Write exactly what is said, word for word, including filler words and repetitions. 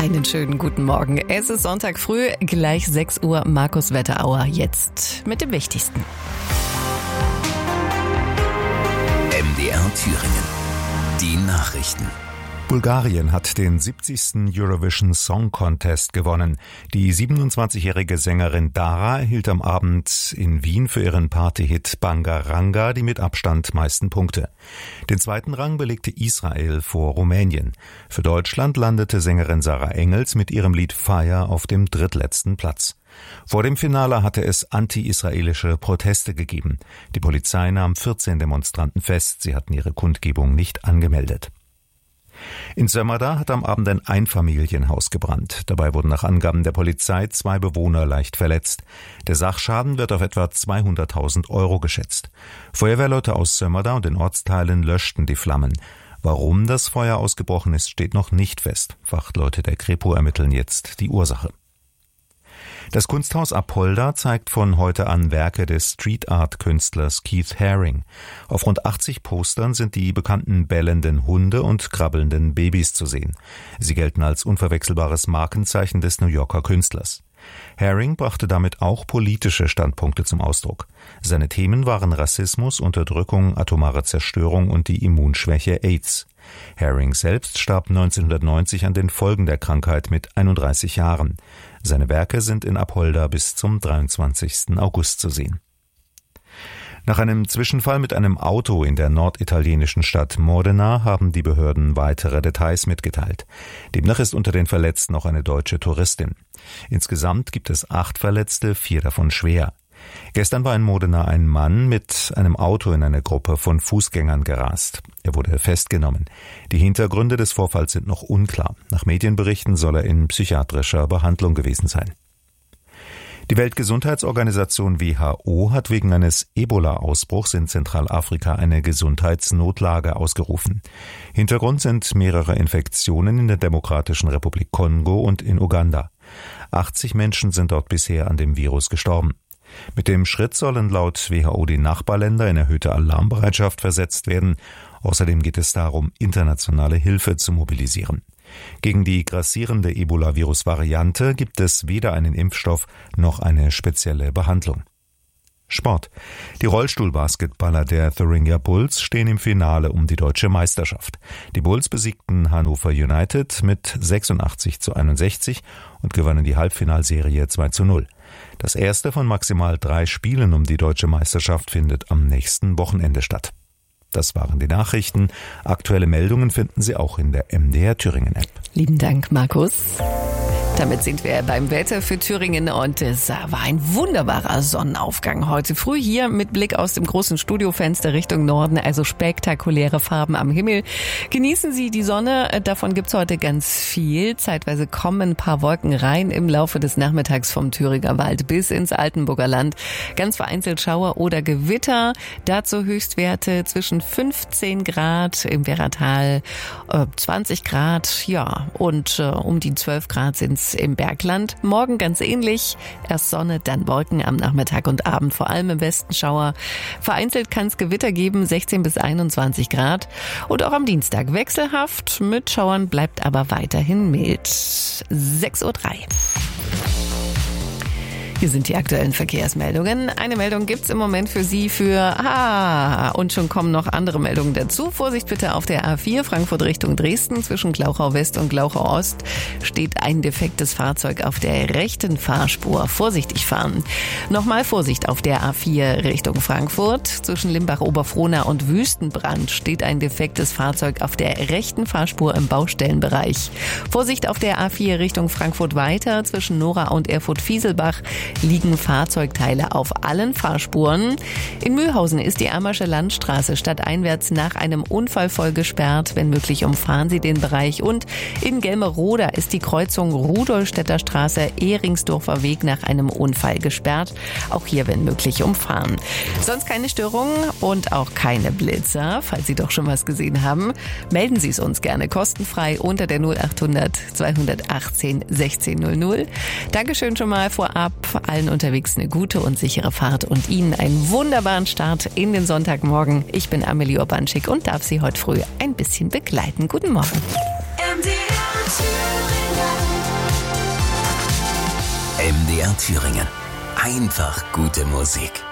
Einen schönen guten Morgen. Es ist Sonntag früh, gleich sechs Uhr, Markus Wetterauer jetzt mit dem Wichtigsten. M D R Thüringen. Die Nachrichten. Bulgarien hat den siebzigsten Eurovision Song Contest gewonnen. Die siebenundzwanzigjährige Sängerin Dara erhielt am Abend in Wien für ihren Partyhit Bangaranga die mit Abstand meisten Punkte. Den zweiten Rang belegte Israel vor Rumänien. Für Deutschland landete Sängerin Sarah Engels mit ihrem Lied Fire auf dem drittletzten Platz. Vor dem Finale hatte es anti-israelische Proteste gegeben. Die Polizei nahm vierzehn Demonstranten fest. Sie hatten ihre Kundgebung nicht angemeldet. In Sömmerda hat am Abend ein Einfamilienhaus gebrannt. Dabei wurden nach Angaben der Polizei zwei Bewohner leicht verletzt. Der Sachschaden wird auf etwa zweihunderttausend Euro geschätzt. Feuerwehrleute aus Sömmerda und den Ortsteilen löschten die Flammen. Warum das Feuer ausgebrochen ist, steht noch nicht fest. Fachleute der Kripo ermitteln jetzt die Ursache. Das Kunsthaus Apolda zeigt von heute an Werke des Street-Art-Künstlers Keith Haring. Auf rund achtzig Postern sind die bekannten bellenden Hunde und krabbelnden Babys zu sehen. Sie gelten als unverwechselbares Markenzeichen des New Yorker Künstlers. Haring brachte damit auch politische Standpunkte zum Ausdruck. Seine Themen waren Rassismus, Unterdrückung, atomare Zerstörung und die Immunschwäche AIDS. Haring selbst starb neunzehnhundertneunzig an den Folgen der Krankheit mit einunddreißig Jahren. Seine Werke sind in Apolda bis zum dreiundzwanzigsten August zu sehen. Nach einem Zwischenfall mit einem Auto in der norditalienischen Stadt Modena haben die Behörden weitere Details mitgeteilt. Demnach ist unter den Verletzten noch eine deutsche Touristin. Insgesamt gibt es acht Verletzte, vier davon schwer. Gestern war in Modena ein Mann mit einem Auto in eine Gruppe von Fußgängern gerast. Er wurde festgenommen. Die Hintergründe des Vorfalls sind noch unklar. Nach Medienberichten soll er in psychiatrischer Behandlung gewesen sein. Die Weltgesundheitsorganisation W H O hat wegen eines Ebola-Ausbruchs in Zentralafrika eine Gesundheitsnotlage ausgerufen. Hintergrund sind mehrere Infektionen in der Demokratischen Republik Kongo und in Uganda. achtzig Menschen sind dort bisher an dem Virus gestorben. Mit dem Schritt sollen laut W H O die Nachbarländer in erhöhte Alarmbereitschaft versetzt werden. Außerdem geht es darum, internationale Hilfe zu mobilisieren. Gegen die grassierende Ebola-Virus-Variante gibt es weder einen Impfstoff noch eine spezielle Behandlung. Sport. Die Rollstuhlbasketballer der Thuringia Bulls stehen im Finale um die deutsche Meisterschaft. Die Bulls besiegten Hannover United mit sechsundachtzig zu einundsechzig und gewannen die Halbfinalserie zwei zu null. Das erste von maximal drei Spielen um die deutsche Meisterschaft findet am nächsten Wochenende statt. Das waren die Nachrichten. Aktuelle Meldungen finden Sie auch in der M D R Thüringen App. Lieben Dank, Markus. Damit sind wir beim Wetter für Thüringen und es war ein wunderbarer Sonnenaufgang heute früh hier mit Blick aus dem großen Studiofenster Richtung Norden, also spektakuläre Farben am Himmel. Genießen Sie die Sonne, davon gibt's heute ganz viel. Zeitweise kommen ein paar Wolken rein im Laufe des Nachmittags vom Thüringer Wald bis ins Altenburger Land. Ganz vereinzelt Schauer oder Gewitter, dazu Höchstwerte zwischen fünfzehn Grad im Werratal, zwanzig Grad, ja, und um die zwölf Grad sind's im Bergland. Morgen ganz ähnlich. Erst Sonne, dann Wolken am Nachmittag und Abend, vor allem im Westen Schauer. Vereinzelt kann es Gewitter geben, sechzehn bis einundzwanzig Grad. Und auch am Dienstag wechselhaft. Mit Schauern bleibt aber weiterhin mild. sechs Uhr drei. Hier sind die aktuellen Verkehrsmeldungen. Eine Meldung gibt's im Moment für Sie für Ah, und schon kommen noch andere Meldungen dazu. Vorsicht bitte auf der A vier Frankfurt Richtung Dresden. Zwischen Glauchau West und Glauchau Ost steht ein defektes Fahrzeug auf der rechten Fahrspur. Vorsichtig fahren. Nochmal Vorsicht auf der A vier Richtung Frankfurt. Zwischen Limbach-Oberfrohna und Wüstenbrand steht ein defektes Fahrzeug auf der rechten Fahrspur im Baustellenbereich. Vorsicht auf der A vier Richtung Frankfurt weiter. Zwischen Nora und Erfurt-Fieselbach liegen Fahrzeugteile auf allen Fahrspuren. In Mühlhausen ist die Ammersche Landstraße stadteinwärts nach einem Unfall voll gesperrt. Wenn möglich, umfahren Sie den Bereich. Und in Gelmeroda ist die Kreuzung Rudolstädter Straße Ehringsdorfer Weg nach einem Unfall gesperrt. Auch hier, wenn möglich, umfahren. Sonst keine Störungen und auch keine Blitzer. Falls Sie doch schon was gesehen haben, melden Sie es uns gerne kostenfrei unter der null achthundert zweihundertachtzehn sechzehn null null. Dankeschön schon mal vorab. Allen unterwegs eine gute und sichere Fahrt und Ihnen einen wunderbaren Start in den Sonntagmorgen. Ich bin Amelie Urbanschik und darf Sie heute früh ein bisschen begleiten. Guten Morgen. M D R M D R Thüringen. Einfach gute Musik.